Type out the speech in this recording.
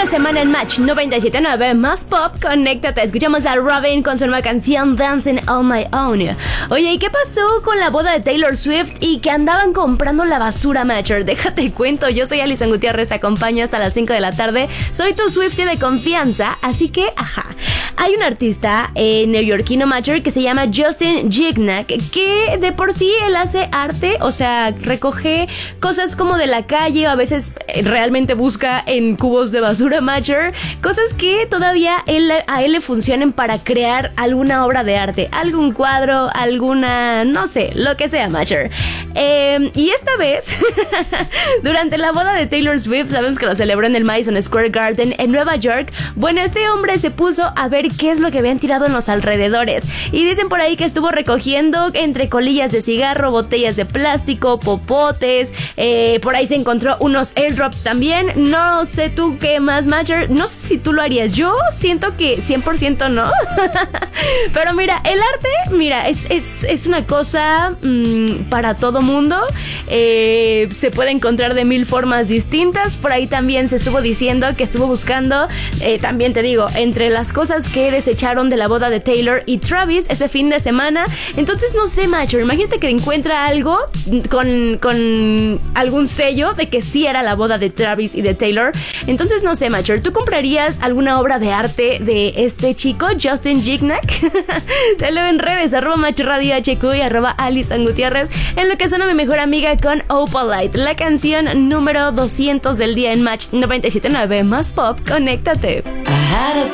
de semana en Match 97.9 más pop, conéctate. Escuchamos a Robin con su nueva canción Dancing on My Own. Oye, ¿y qué pasó con la boda de Taylor Swift y que andaban comprando la basura, Matcher? Déjate cuento, yo soy Alison Gutiérrez, te acompaño hasta las 5 de la tarde. Soy tu Swiftie de confianza, así que, hay un artista neoyorquino, Matcher, que se llama Justin Gignac, que de por sí él hace arte, o sea, recoge cosas como de la calle o a veces realmente busca en cubos de basura, Matcher, cosas que todavía a él le funcionen para crear alguna obra de arte, algún cuadro, alguna, no sé, lo que sea, Matcher. Y esta vez, durante la boda de Taylor Swift, sabemos que lo celebró en el Madison Square Garden en Nueva York. Bueno, este hombre se puso a ver qué es lo que habían tirado en los alrededores y dicen por ahí que estuvo recogiendo entre colillas de cigarro, botellas de plástico, popotes, por ahí se encontró unos airdrops también. No sé tú qué más, Matcher, no sé si tú lo harías. Yo siento que 100% no. Pero mira, el arte, mira, es una cosa para todo mundo. Se puede encontrar de mil formas distintas. Por ahí también se estuvo diciendo que estuvo buscando, también te digo, entre las cosas que desecharon de la boda de Taylor y Travis ese fin de semana. Entonces no sé, Matcher, imagínate que encuentra algo con algún sello de que sí era la boda de Travis y de Taylor. Entonces no sé, Matcher, ¿tú comprarías alguna obra de arte de este chico, Justin Gignac? Te leo en redes, @MatchRadioHQ y @Alison Gutiérrez, en lo que suena mi mejor amiga con Opalite, la canción número 200 del día en Match 97.9 más pop, conéctate. I had a